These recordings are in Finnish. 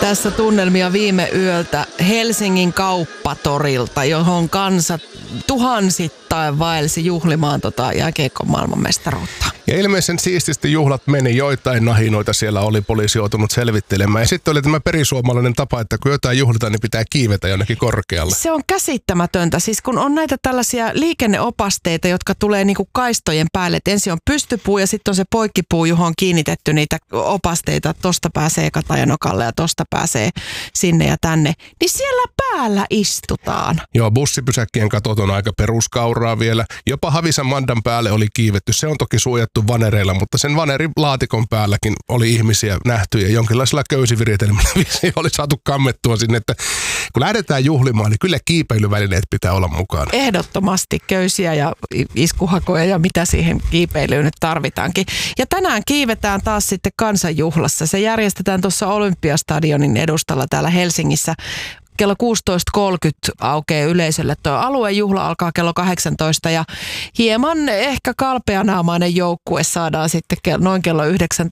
Tässä tunnelmia viime yöltä Helsingin kauppatorilta, johon kansa tuhansittain vaelsi juhlimaan jääkiekon maailmanmestaruutta. Ja ilmeisen siististi juhlat meni, joitain nahinoita siellä oli poliisi joutunut selvittelemään. Ja sitten oli tämä perisuomalainen tapa, että kun jotain juhlitaan, niin pitää kiivetä jonnekin korkealle. Se on käsittämätöntä. Siis kun on näitä tällaisia liikenneopasteita, jotka tulee niinku kaistojen päälle. Et ensin on pystypuu ja sitten on se poikkipuu, johon on kiinnitetty niitä opasteita. Tosta pääsee Katajanokalle ja tosta pääsee sinne ja tänne. Niin siellä päällä istutaan. Joo, bussipysäkkien katot on aika peruskauraa vielä. Jopa Havisan Mandan päälle oli kiivetty. Se on toki suojattu vanereilla, mutta sen vanerilaatikon päälläkin oli ihmisiä nähty ja jonkinlaisella köysiviritelmillä oli saatu kammettua sinne, että kun lähdetään juhlimaan, niin kyllä kiipeilyvälineet pitää olla mukana. Ehdottomasti köysiä ja iskuhakoja ja mitä siihen kiipeilyyn nyt tarvitaankin. Ja tänään kiivetään taas sitten kansanjuhlassa. Se järjestetään tuossa Olympiastadionin edustalla täällä Helsingissä. Kello 16.30 aukeaa yleisölle. Tuo aluejuhla alkaa kello 18 ja hieman ehkä kalpeanaamainen joukkue saadaan sitten noin kello 19.30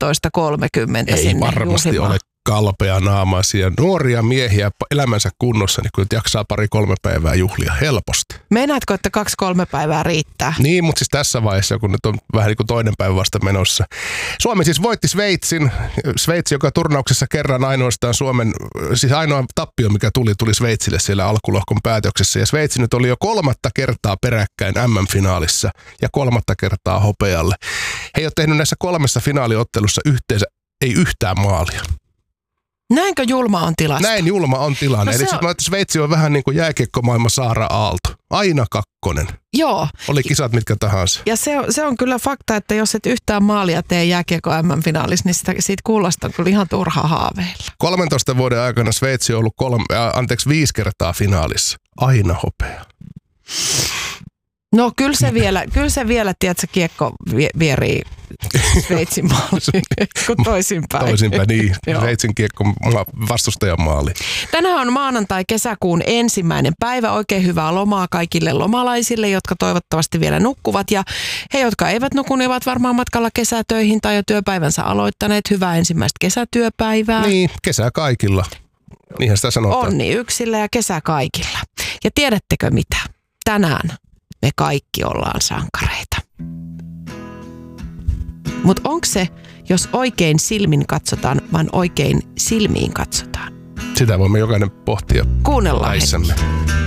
Ei sinne varmasti juhlimaan. ole kalpeanaamaisia nuoria miehiä elämänsä kunnossa, niin kyllä jaksaa 2-3 päivää juhlia helposti. Meinaatko, että 2-3 päivää riittää? Niin, mutta siis tässä vaiheessa, kun nyt on vähän niin kuin toinen päivä vasta menossa. Suomi siis voitti Sveitsin. Sveitsi, joka turnauksessa kerran ainoastaan siis ainoa tappio, mikä tuli Sveitsille siellä alkulohkon päätöksessä. Ja Sveitsi nyt oli jo 3. kertaa peräkkäin MM-finaalissa ja 3. kertaa hopealle. He ei ole tehnyt näissä 3 finaaliottelussa yhteensä ei yhtään maalia. Näinkö julma on tilanne? Näin julma on tilanne. No Eli sitten Sveitsi on vähän niin kuin jääkiekkomaailman Saara Aalto. Aina 2. Joo. Oli kisat mitkä tahansa. Ja se on kyllä fakta, että jos et yhtään maalia tee jääkiekko MM-finaalissa, niin siitä kuulostaa kyllä ihan turhaa haaveilla. 13 vuoden aikana Sveitsi on ollut 5 kertaa finaalissa. Aina hopea. No kyllä se vielä, tiedätkö, kiekko vierii Sveitsin maaliin, kun toisinpäin. Toisinpäin, niin. Sveitsin kiekko vastustajan maali. Tänään on maanantai kesäkuun 1. päivä. Oikein hyvää lomaa kaikille lomalaisille, jotka toivottavasti vielä nukkuvat. Ja he, jotka eivät nuku, ne ovat varmaan matkalla kesätöihin tai jo työpäivänsä aloittaneet. Hyvää ensimmäistä kesätyöpäivää. Niin, kesä kaikilla. Niinhän sitä sanotaan. Onni yksillä ja kesä kaikilla. Ja tiedättekö mitä? Tänään me kaikki ollaan sankareita. Mutta onko se, jos oikein silmin katsotaan, vaan oikein silmiin katsotaan? Sitä voimme jokainen pohtia. Kuunnellaan päissämme.